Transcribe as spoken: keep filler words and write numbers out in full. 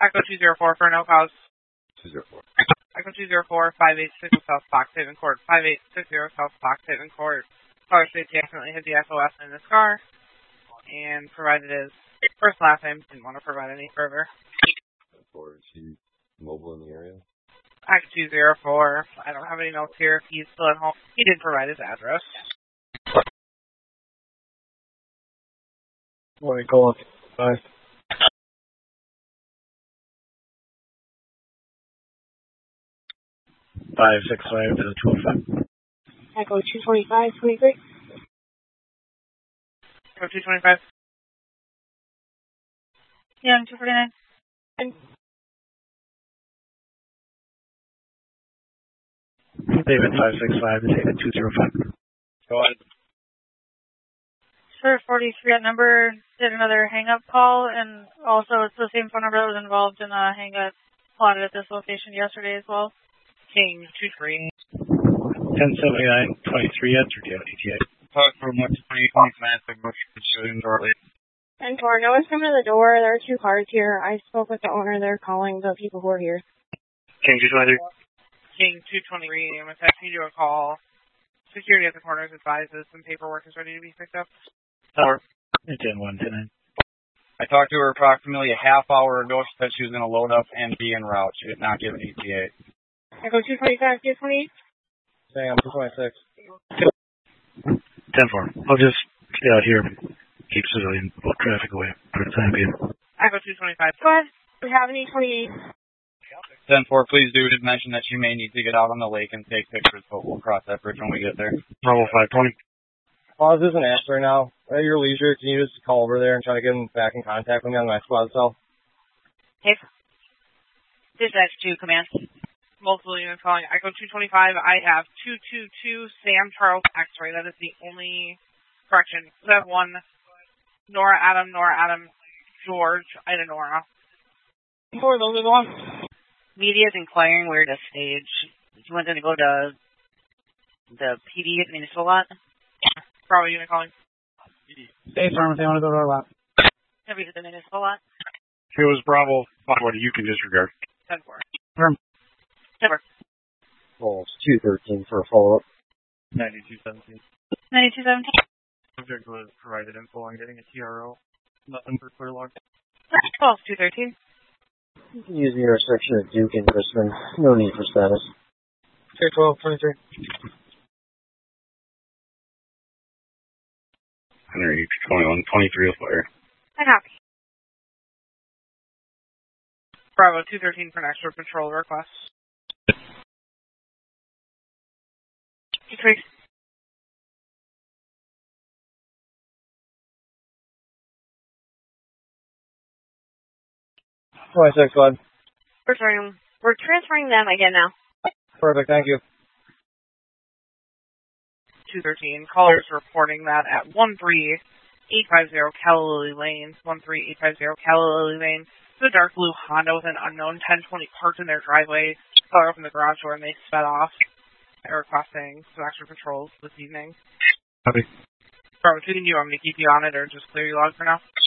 Echo two zero four for no cause. two zero four. Echo two zero four, five eight six South Fox Haven Court. five eight six zero South Fox Haven Court. Caller safety accidentally hit the S O S in this car and provided his first and last name. Didn't want to provide any further. Or is he mobile in the area? Echo two zero four. I don't have any notes here if he's still at home. He did provide his address. Morning, call five. Five six five to the two oh five. Echo two twenty five, twenty three. Echo two twenty five. Yeah, two forty nine. David five six five to David two zero five. Go ahead. Sir forty-three, that number did another hang-up call, and also it's the same phone number that was involved in a hang-up plotted at this location yesterday as well. King two three. ten seventy-nine twenty-three, enter E T A. Talk for one twenty minutes ago, shortly. ten four, no one's coming to the door. There are two cars here. I spoke with the owner. They're calling the people who are here. King two twenty-three. King two twenty-three, I'm attaching you to a call. Security at the corners advises some paperwork is ready to be picked up. Tower. ten one ten nine. I talked to her approximately a half hour ago. She said she was going to load up and be en route. She did not give an E T A. Echo two twenty-five, two twenty-eight. Sam, two twenty-six. ten four. I'll just stay out here and keep civilian traffic away for the time being. Echo two twenty-five. Go ahead. We have an E twenty-eight. ten four, please do did mention that she may need to get out on the lake and take pictures, but we'll cross that bridge when we get there. Bravo five twenty. Pause isn't answer right now. At your leisure, can you just call over there and try to get him back in contact with me on my squad cell? Okay. Dispatch two, command. Multiple units calling Echo two twenty-five. I have two two two Sam Charles X-ray. That is the only correction. I have one Nora Adam, Nora Adam, George, Ida Nora. Four, those are the ones. Media is inquiring where to stage. Do you want them to go to the P D at Municipal Lot? Bravo unit calling. Stay firm if they want to go to our lot. Have we hit the Municipal Lot? If it was Bravo, what you can disregard. ten four. Firm. Never. Well, it's two thirteen for a follow-up. ninety-two seventeen. ninety-two seventeen. Subject was provided info on getting a T R O. Nothing for clear log. twelve two thirteen. You can use the intersection of Duke and Crispin. No need for status. Okay, twelve twenty-three. Henry twenty-one twenty-three will fire. I copy. Bravo two thirteen for an extra patrol request. Decrease. twenty-six, bud. We're transferring, we're transferring them again now. Perfect, thank you. two thirteen. Callers reporting that at one three eight five zero Calla Lily Lane, one three eight five zero Calla Lily Lane, the dark blue Honda with an unknown ten twenty parked in their driveway. Caller opened the garage door and they sped off. They're requesting some extra patrols this evening. Copy. Bravo two, you want me to keep you on it or just clear your log for now?